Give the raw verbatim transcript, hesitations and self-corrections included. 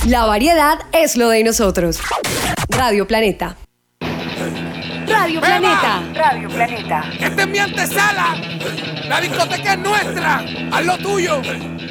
La variedad es lo de nosotros. Radio Planeta. Radio Beba. Planeta. Radio Planeta. Esta es mi antesala. La discoteca es nuestra. Haz lo tuyo.